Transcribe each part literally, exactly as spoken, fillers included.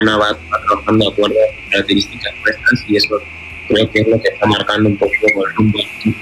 va, va trabajando de acuerdo a las características nuestras, y eso creo que es lo que está marcando un poco el rumbo.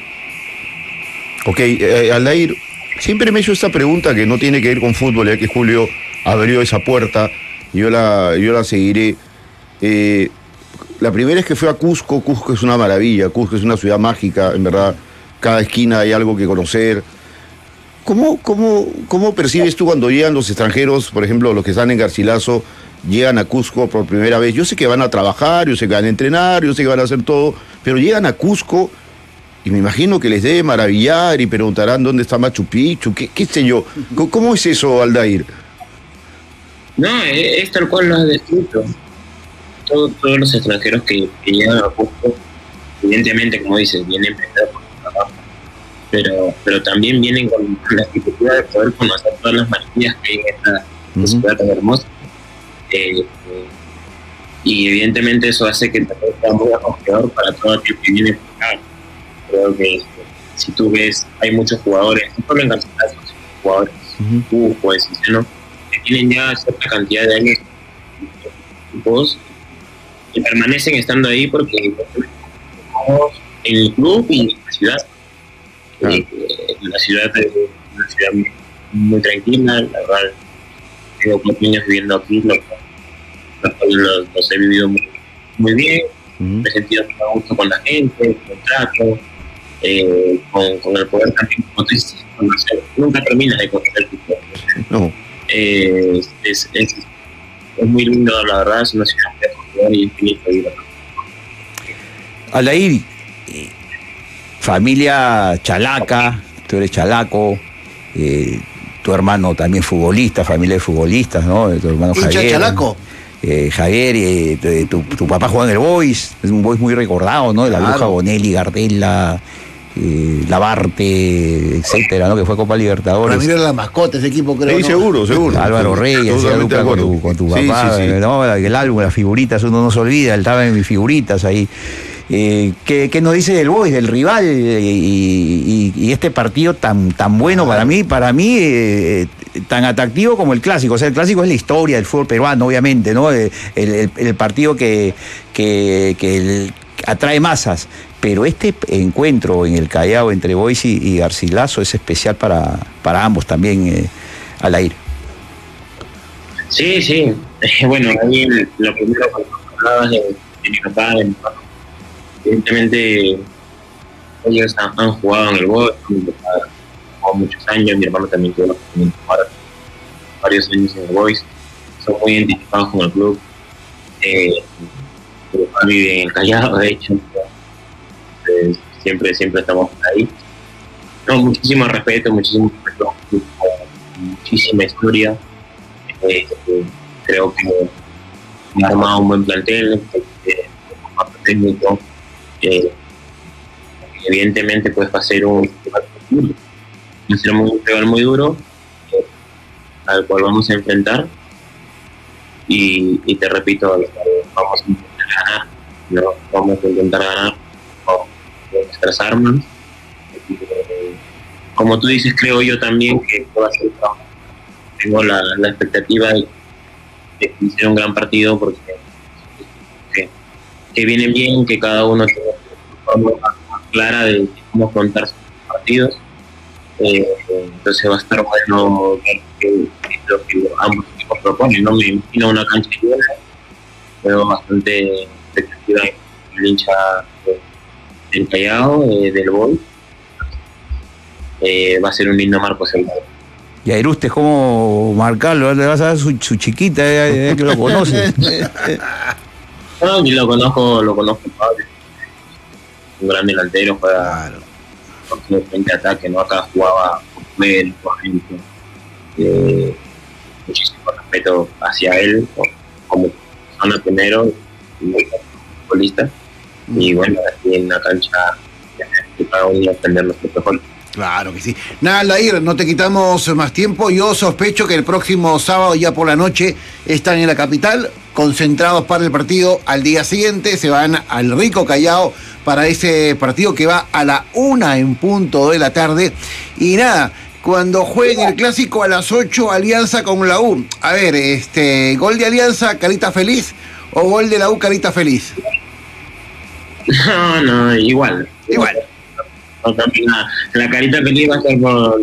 Ok, eh, Aldair, siempre me he hecho esta pregunta que no tiene que ver con fútbol, ya que Julio abrió esa puerta, y yo la, yo la seguiré. Eh, la primera es que fue a Cusco. Cusco es una maravilla, Cusco es una ciudad mágica, en verdad, cada esquina hay algo que conocer. ¿Cómo, cómo, cómo percibes tú cuando llegan los extranjeros, por ejemplo, los que están en Garcilaso, llegan a Cusco por primera vez? Yo sé que van a trabajar, yo sé que van a entrenar, yo sé que van a hacer todo, pero llegan a Cusco y me imagino que les debe maravillar y preguntarán dónde está Machu Picchu, qué, qué sé yo. ¿Cómo es eso, Aldair? No, es, es tal cual lo has descrito. Todo, todos los extranjeros que, que llegan a Cusco, evidentemente, como dices, vienen preparados por su trabajo, pero, pero también vienen con la dificultad de poder conocer todas las maravillas que hay en esta uh-huh. ciudad tan hermosa. Eh, eh, y evidentemente eso hace que también sea muy acogedor para todo aquel que viene por acá. Creo que eh, si tú ves, hay muchos jugadores, no solo en Garcilaso, sino jugadores uh-huh. pues, ¿no? que tienen ya cierta cantidad de años equipos y permanecen estando ahí porque en el club y en la ciudad. Ah. Eh, la ciudad es una ciudad muy, muy tranquila, la verdad. Tengo cuatro años viviendo aquí, los, los, los he vivido muy, muy bien, uh-huh. me he sentido muy a gusto con la gente, con el trato, eh, con, con el poder también, como tú dices, conocer. Nunca terminas de conocer tu pueblo. No. Eh, es, es, es muy lindo, la verdad, es una ciudad de acogedor y infinito. Aldair, familia chalaca, tú eres chalaco, eh, tu hermano también futbolista, familia de futbolistas, ¿no? Tu hermano Javier. Chalaco. Eh, Javier, eh, tu, tu papá juega en el Boys, es un Boys muy recordado, ¿no? De la claro. Bruja Bonelli, Gardella, eh, Labarte, etcétera, ¿no? Que fue Copa Libertadores. Para mí era la mascota ese equipo, creo. Sí, ¿no? seguro, seguro. Álvaro Reyes, hacía dupla con tu, con tu papá, sí, sí, sí. ¿no? El álbum, las figuritas, uno no se olvida, él estaba en mis figuritas ahí. Eh, ¿qué, ¿Qué nos dice del Boys, del rival y, y, y este partido tan, tan bueno para mí, para mí eh, tan atractivo como el clásico? O sea, el clásico es la historia del fútbol peruano, obviamente, ¿no? El, el, el partido que, que, que el, atrae masas, pero este encuentro en el Callao entre Boys y, y Garcilaso es especial para, para ambos también, eh, Aldair. Sí, sí. Bueno, ahí lo primero cuando hablabas de, de mi papá, de mi papá. Evidentemente ellos han, han jugado en el Boys, han jugado muchos años, mi hermano también tuvo la oportunidad de jugar varios años en el Boys, son muy identificados con el club. Eh, mi papá vive en el Callao, de hecho, eh, siempre, siempre estamos ahí. No, muchísimo respeto, muchísimo respeto, muchísima historia. Eh, eh, creo que me ha armado un buen plantel, eh, como técnico. Eh, evidentemente pues va a ser un rival muy duro, va a ser un rival muy duro eh, al cual vamos a enfrentar y, y te repito, vamos a intentar ganar, ¿no? Vamos a intentar ganar con nuestras armas. Eh, como tú dices, creo yo también que va a ser trabajo. Tengo la, la expectativa de, de que sea un gran partido porque que, que vienen bien, que cada uno tenga una forma clara de cómo afrontar sus partidos. Eh, entonces va a estar bueno ver que, que lo que ambos equipos proponen. No me imagino una cancha llena, pero bastante expectativa en el hincha del Callao, eh, del Boys. Eh, va a ser un lindo marco seguro. Y a Irustes, ¿cómo marcarlo? Le vas a dar su, su chiquita, eh, eh, que lo conoce. No, ni lo conozco, lo conozco padre. Un gran delantero, juega claro. frente a ataque, ¿no? Acá jugaba por él, por ejemplo. Eh, muchísimo respeto hacia él, como persona primero, muy futbolista. Mm. Y bueno, aquí en la cancha, cada uno aprender los protocolos. Claro que sí. Nada, Aldair, no te quitamos más tiempo. Yo sospecho que el próximo sábado, ya por la noche, están en la capital, concentrados para el partido. Al día siguiente se van al rico Callao para ese partido que va a la una en punto de la tarde. Y nada, cuando jueguen el clásico a las ocho, Alianza con la U. A ver, este, gol de Alianza, carita feliz, o gol de la U, carita feliz. No, no, igual. Igual. La, la carita feliz va a ser por